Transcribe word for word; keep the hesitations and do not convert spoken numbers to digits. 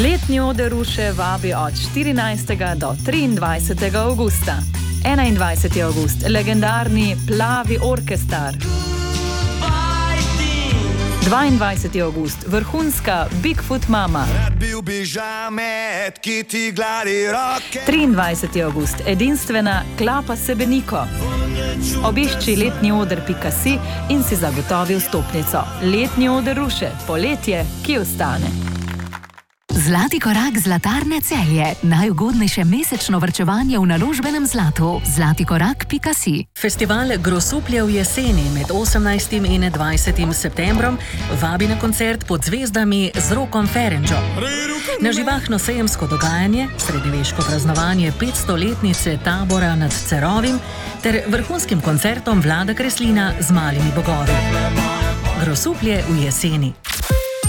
Letni oder Ruše vabi od štirinajstega do triindvajsetega avgusta. enaindvajseti avgust, legendarni Plavi orkestar. dvaindvajseti avgust, vrhunska Bigfoot mama. triindvajseti avgust, edinstvena Klapa Sebeniko. Obišči letni oder pika si in si zagotovi vstopnico. Letni oder Ruše, poletje, ki ostane. Zlati korak Zlatarne Celje. Najugodnejše mesečno varčevanje v naložbenem zlatu. zlati korak pika si. Festival Grosuplje v jeseni med osemnajstim in dvajsetim septembrom vabi na koncert Pod zvezdami z Rokom Ferenčo. Na živahno sejemsko dogajanje, srednjeveško praznovanje petstoletnice tabora nad Cerovim ter vrhunskim koncertom Vlada Kreslina z Malimi bogovi. Grosuplje v jeseni.